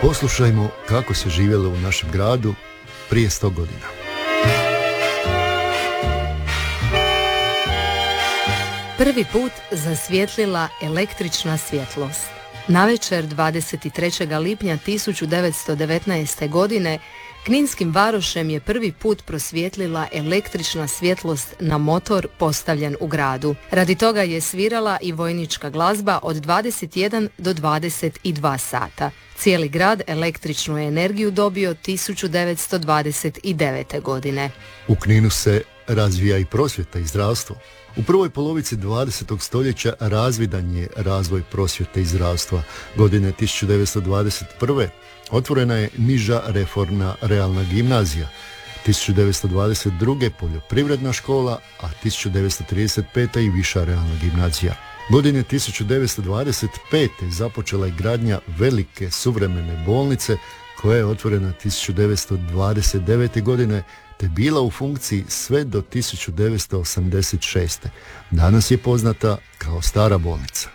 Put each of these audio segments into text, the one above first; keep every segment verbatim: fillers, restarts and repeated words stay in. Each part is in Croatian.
Poslušajmo kako se živjelo u našem gradu prije sto godina. Prvi put zasvijetlila električna svjetlost. Navečer dvadeset trećeg lipnja tisuću devetsto devetnaeste. godine Kninskim varošem je prvi put prosvijetlila električna svjetlost na motor postavljen u gradu. Radi toga je svirala i vojnička glazba od dvadeset jedan do dvadeset dva sata. Cijeli grad električnu energiju dobio tisuću devetsto dvadeset devete. godine. U Kninu se razvija i prosvjeta i zdravstvo. U prvoj polovici dvadesetog stoljeća razvidan je razvoj prosvjete i zdravstva. Godine tisuću devetsto dvadeset prve. otvorena je niža reformna realna gimnazija, tisuću devetsto dvadeset druge. poljoprivredna škola, a tisuću devetsto trideset pete. i viša realna gimnazija. Godine tisuću devetsto dvadeset pete. započela je gradnja velike suvremene bolnice koja je otvorena tisuću devetsto dvadeset devete. godine te bila u funkciji sve do tisuću devetsto osamdeset šeste. Danas je poznata kao Stara bolnica.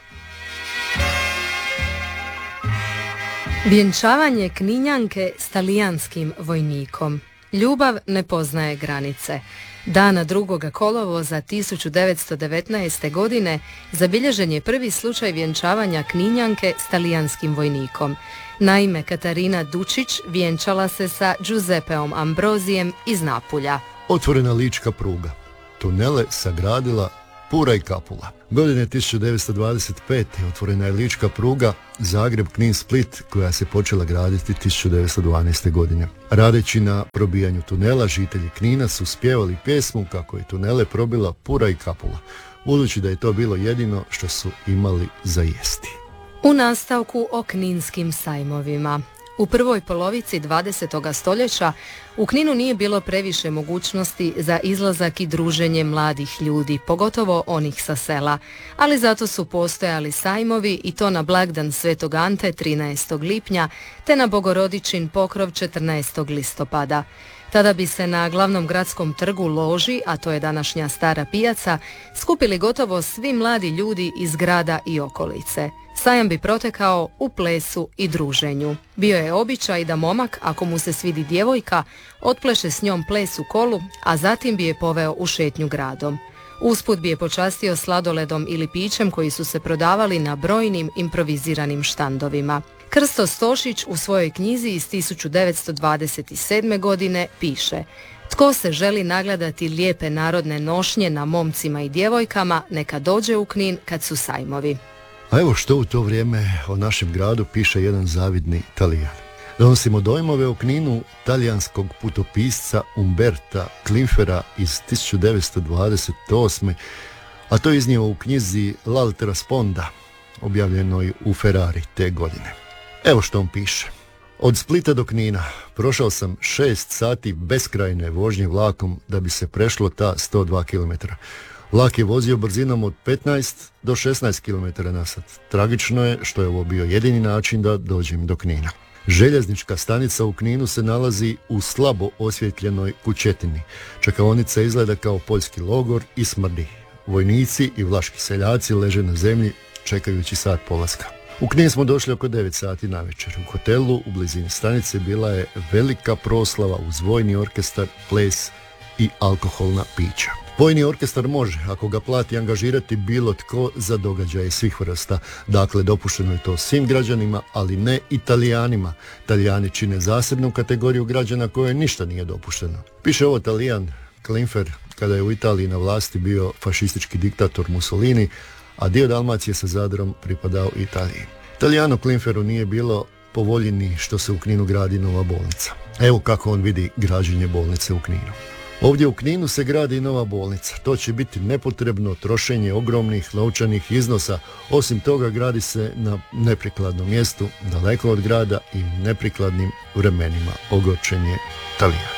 Vjenčavanje Kninjanke s talijanskim vojnikom. Ljubav ne poznaje granice. Dana drugoga kolovoza tisuću devetsto devetnaeste. godine zabilježen je prvi slučaj vjenčavanja Kninjanke s talijanskim vojnikom. Naime, Katarina Dučić vjenčala se sa Giuseppeom Ambrozijem iz Napulja. Otvorena lička pruga. Tunele sagradila Pura i Kapula. Godine tisuću devetsto dvadeset pete. otvorena je lička pruga Zagreb-Knin-Split koja se počela graditi tisuću devetsto dvanaeste. godine. Radeći na probijanju tunela, žitelji Knina su spjevali pjesmu kako je tunele probila Pura i Kapula, budući da je to bilo jedino što su imali za jesti. U nastavku o kninskim sajmovima. U prvoj polovici dvadesetog stoljeća u Kninu nije bilo previše mogućnosti za izlazak i druženje mladih ljudi, pogotovo onih sa sela, ali zato su postojali sajmovi i to na blagdan Svetog Ante trinaestog lipnja te na Bogorodičin pokrov četrnaestog listopada. Tada bi se na glavnom gradskom trgu Loži, a to je današnja Stara pijaca, skupili gotovo svi mladi ljudi iz grada i okolice. Sajam bi protekao u plesu i druženju. Bio je običaj da momak, ako mu se svidi djevojka, otpleše s njom ples u kolu, a zatim bi je poveo u šetnju gradom. Usput bi je počastio sladoledom ili pićem koji su se prodavali na brojnim improviziranim štandovima. Krsto Stošić u svojoj knjizi iz tisuću devetsto dvadeset sedme. godine piše: tko se želi nagledati lijepe narodne nošnje na momcima i djevojkama, neka dođe u Knin kad su sajmovi. A evo što u to vrijeme o našem gradu piše jedan zavidni Talijan. Donosimo dojmove o Kninu talijanskog putopisca Umberta Klinfera iz tisuću devetsto dvadeset osme. a to je iznio u knjizi L'altra sponda, objavljenoj u Ferrari te godine. Evo što on piše. Od Splita do Knina prošao sam šest sati beskrajne vožnje vlakom da bi se prešlo ta sto dva kilometra. Vlak je vozio brzinom od petnaest do šesnaest kilometara na sat. Tragično je što je ovo bio jedini način da dođem do Knina. Željeznička stanica u Kninu se nalazi u slabo osvjetljenoj kućetini. Čekaonica izgleda kao poljski logor i smrdi. Vojnici i vlaški seljaci leže na zemlji čekajući sat polaska. U Knin smo došli oko devet sati navečer. U hotelu u blizini stanice bila je velika proslava uz vojni orkestar, ples i alkoholna pića. Vojni orkestar može, ako ga plati, angažirati bilo tko za događaje svih vrsta. Dakle, dopušteno je to svim građanima, ali ne Italijanima. Talijani čine zasebnu kategoriju građana koje ništa nije dopušteno. Piše ovo Talijan Klinfer kada je u Italiji na vlasti bio fašistički diktator Mussolini, a dio Dalmacije sa Zadrom pripadao Italiji. Talijanu Klinferu nije bilo po volji ni što se u Kninu gradi nova bolnica. Evo kako on vidi građenje bolnice u Kninu. Ovdje u Kninu se gradi nova bolnica. To će biti nepotrebno trošenje ogromnih novčanih iznosa. Osim toga gradi se na neprikladnom mjestu, daleko od grada i neprikladnim vremenima. Ogorčen je Talijan.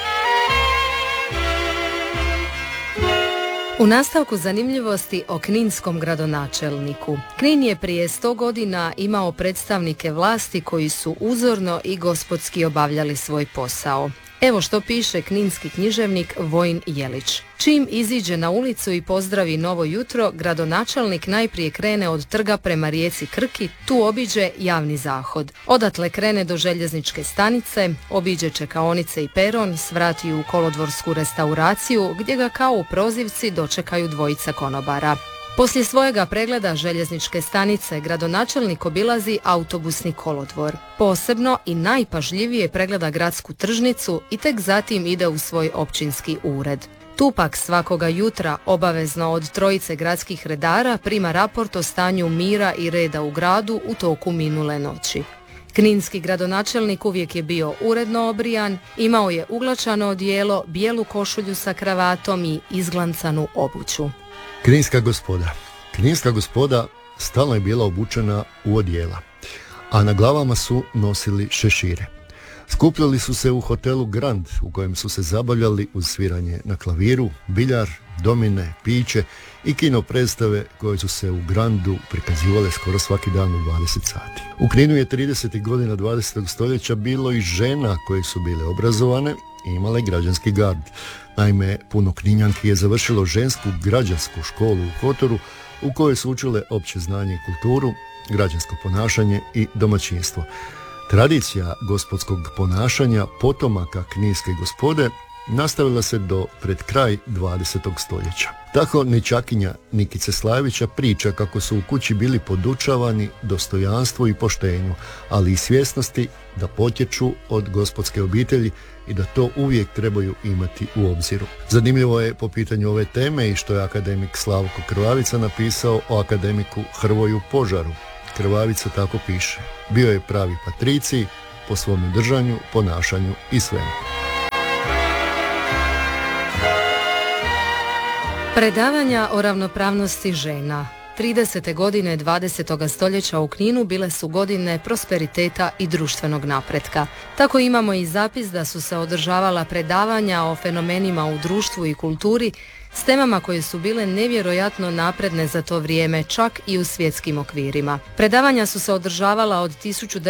U nastavku zanimljivosti o kninskom gradonačelniku. Knin je prije sto godina imao predstavnike vlasti koji su uzorno i gospodski obavljali svoj posao. Evo što piše kninski književnik Vojin Jelić. Čim iziđe na ulicu i pozdravi novo jutro, gradonačelnik najprije krene od trga prema rijeci Krki, tu obiđe javni zahod. Odatle krene do željezničke stanice, obiđe čekaonice i peron, svrati u kolodvorsku restauraciju gdje ga kao u prozivci dočekaju dvojica konobara. Poslije svojega pregleda željezničke stanice gradonačelnik obilazi autobusni kolodvor. Posebno i najpažljivije pregleda gradsku tržnicu i tek zatim ide u svoj općinski ured. Tu pak svakoga jutra obavezno od trojice gradskih redara prima raport o stanju mira i reda u gradu u toku minule noći. Kninski gradonačelnik uvijek je bio uredno obrijan, imao je uglačano odijelo, bijelu košulju sa kravatom i izglancanu obuću. Kninska gospoda. Kninska gospoda stalno je bila obučena u odijela, a na glavama su nosili šešire. Skupljali su se u hotelu Grand, u kojem su se zabavljali uz sviranje na klaviru, biljar, domine, piće i kino predstave koje su se u Grandu prikazivale skoro svaki dan u dvadeset sati. U Kninu je tridesetih godina dvadesetog stoljeća bilo i žena koje su bile obrazovane i imale građanski gard. Naime, puno Kninjanki je završilo žensku građansku školu u Kotoru u kojoj su učile opće znanje i kulturu, građansko ponašanje i domaćinstvo. Tradicija gospodskog ponašanja potomaka kninske gospode nastavila se do pred kraj dvadesetog stoljeća. Tako nećakinja Nikice Slajevića priča kako su u kući bili podučavani dostojanstvu i poštenju, ali i svjesnosti da potječu od gospodske obitelji i da to uvijek trebaju imati u obziru. Zanimljivo je po pitanju ove teme i što je akademik Slavko Krvavica napisao o akademiku Hrvoju Požaru. Krvavica tako piše: bio je pravi patricij po svom držanju, ponašanju i svemu. Predavanja o ravnopravnosti žena. tridesete godine dvadesetog stoljeća u Kninu bile su godine prosperiteta i društvenog napretka. Tako imamo i zapis da su se održavala predavanja o fenomenima u društvu i kulturi s temama koje su bile nevjerojatno napredne za to vrijeme, čak i u svjetskim okvirima. Predavanja su se održavala od tisuću